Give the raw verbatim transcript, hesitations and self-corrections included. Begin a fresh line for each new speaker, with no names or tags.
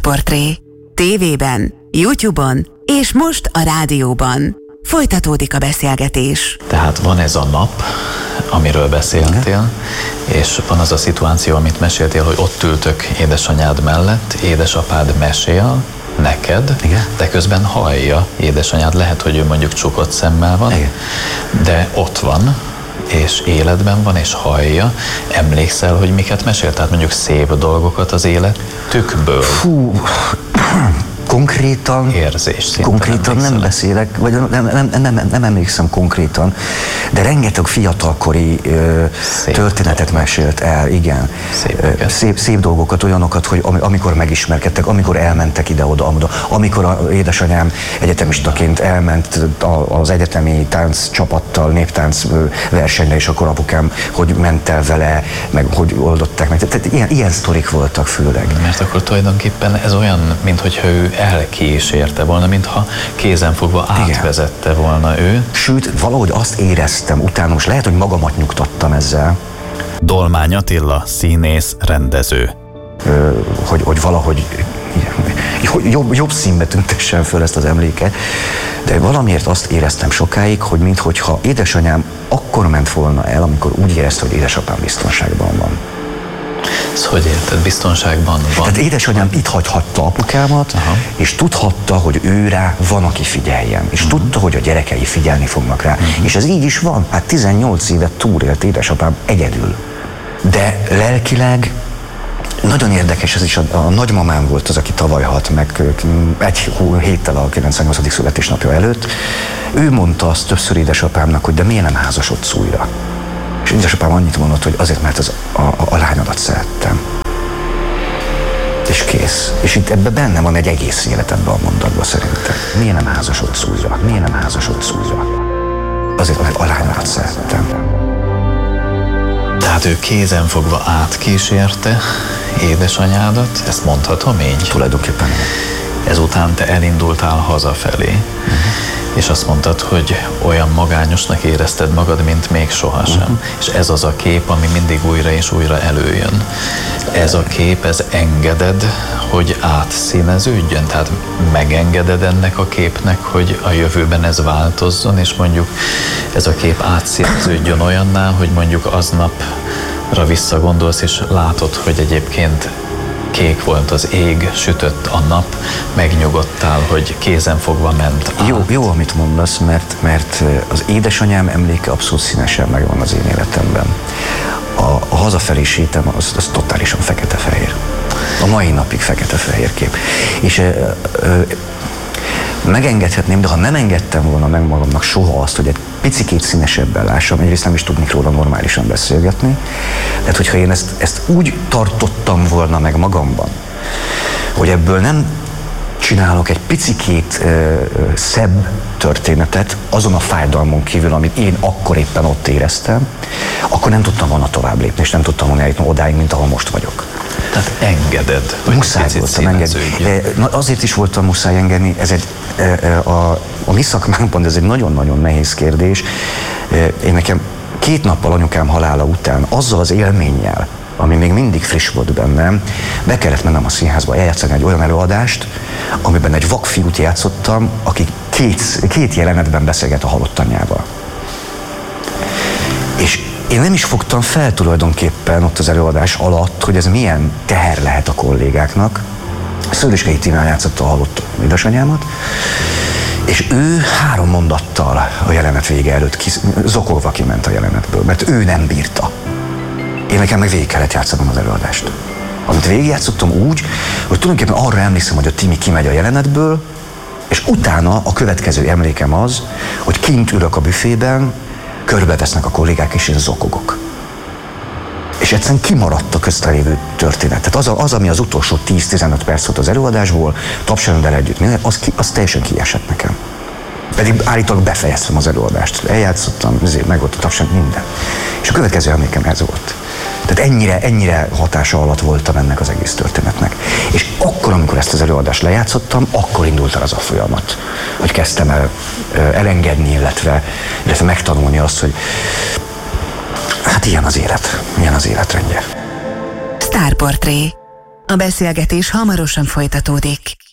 Sztárportré. Tévében, YouTube-on és most a rádióban. Folytatódik a beszélgetés.
Tehát van ez a nap, amiről beszéltél, és van az a szituáció, amit meséltél, hogy ott ültök édesanyád mellett, édesapád mesél neked, igen, de közben hallja édesanyád, lehet, hogy ő mondjuk csukott szemmel van, igen, de ott van, és életben van, és hallja. Emlékszel, hogy miket mesél? Tehát mondjuk szép dolgokat az életükből?
Fú, konkrétan,
érzés
konkrétan nem, nem beszélek, vagy nem, nem, nem, nem, nem emlékszem konkrétan, de rengeteg fiatalkori ö, történetet dolgok. mesélt el, igen. Szép, szép, szép dolgokat, olyanokat, hogy amikor megismerkedtek, amikor elmentek ide-oda, amikor a édesanyám egyetemistaként elment az egyetemi tánc csapattal, néptánc versenyre, és akkor apukám, hogy ment el vele, meg hogy oldották meg. Tehát ilyen, ilyen sztorik voltak főleg.
Mert akkor tulajdonképpen ez olyan, minthogyha ő elkísérte volna, mintha kézenfogva átvezette volna ő.
Sőt, valahogy azt éreztem utána, most lehet, hogy magamat nyugtattam ezzel.
Dolmány Attila, színész, rendező.
Ö, hogy, hogy valahogy jobb, jobb színbe tüntessen föl ezt az emléket, de valamiért azt éreztem sokáig, hogy minthogyha édesanyám akkor ment volna el, amikor úgy érezte, hogy édesapám biztonságban van.
Ez hogy érted? Biztonságban van?
Tehát édesanyám itt hagyhatta apukámat, aha, és tudhatta, hogy ő rá van, aki figyeljen. És uh-huh. tudta, hogy a gyerekei figyelni fognak rá. Uh-huh. És ez így is van. Hát tizennyolc évet túlélt édesapám egyedül. De lelkileg nagyon érdekes, ez is a, a nagymamám volt az, aki tavaly halt meg egy héttel a kilencvennyolcadik születésnapja előtt. Ő mondta azt többször édesapámnak, hogy de miért nem házasodsz újra? És édesapám annyit mondott, hogy azért, mert az a, a, a lányodat szerettem. És kész. És itt ebben benne van egy egész élet ebben a mondatban szerintem. Miért nem házasodsz újra? Miért nem házasodsz újra? Azért, mert a lányodat szerettem.
Tehát ő kézenfogva átkísérte édesanyádat, ezt mondhatom így?
Tulajdonképpen.
Ezután te elindultál hazafelé, uh-huh. és azt mondtad, hogy olyan magányosnak érezted magad, mint még sohasem. Uh-huh. És ez az a kép, ami mindig újra és újra előjön. Ez a kép, ez engeded, hogy átszíneződjön? Tehát megengeded ennek a képnek, hogy a jövőben ez változzon, és mondjuk ez a kép átszíneződjön olyanná, hogy mondjuk aznapra visszagondolsz, és látod, hogy egyébként kék volt az ég, sütött a nap, megnyugodtál, hogy kézenfogva ment át.
Jó, jó, amit mondasz, mert, mert az édesanyám emléke abszolút színesen megvan az én életemben. A, a hazafelé sétem az, az totálisan fekete-fehér. A mai napig fekete-fehér kép. És ö, ö, megengedhetném, de ha nem engedtem volna meg magamnak soha azt, hogy egy picikét színesebben lássam, egyrészt nem is tudnék róla normálisan beszélgetni. Tehát, hogyha én ezt, ezt úgy tartottam volna meg magamban, hogy ebből nem csinálok egy picikét ö, ö, szebb történetet azon a fájdalmon kívül, amit én akkor éppen ott éreztem, akkor nem tudtam volna tovább lépni, és nem tudtam volna eljutni odáig, mint ahol most vagyok.
Tehát engeded, hogy
muszáj voltam engedni. De azért is voltam muszáj engedni, ez egy, a, a, a mi szakmánkban ez egy nagyon-nagyon nehéz kérdés. Én nekem két nappal anyukám halála után azzal az élménnyel, ami még mindig friss volt bennem, be kellett mennem a színházba eljátszani egy olyan előadást, amiben egy vakfiút játszottam, aki két, két jelenetben beszélget a halott anyjával. És én nem is fogtam fel tulajdonképpen ott az előadás alatt, hogy ez milyen teher lehet a kollégáknak. Szőlőskei Tínán játszotta a halott édesanyámat, és ő három mondattal a jelenet vége előtt kis, zokogva kiment a jelenetből, mert ő nem bírta. Én nekem meg végig kellett játszanom az előadást. Amit végigjátszottam úgy, hogy tulajdonképpen arra emlékszem, hogy a Timi kimegy a jelenetből, és utána a következő emlékem az, hogy kint ülök a büfében, körbevesznek a kollégák, és én zokogok. És egyszerűen kimaradt a közte lévő történet. Tehát az, az, ami az utolsó tíz-tizenöt perc volt az előadásból, tapsolendel együtt, az, ki, az teljesen kiesett nekem. Pedig állítólag befejeztem az előadást. Eljátszottam, meg volt a tapsolend, minden. És a következő emlékem ez volt. Tehát ennyire, ennyire hatása alatt voltam ennek az egész történetnek. És akkor, amikor ezt az előadást lejátszottam, akkor indult el az a folyamat, hogy kezdtem el elengedni, illetve, illetve megtanulni azt, hogy hát ilyen az élet, ilyen az életrendje.
Sztárportré. A beszélgetés hamarosan folytatódik.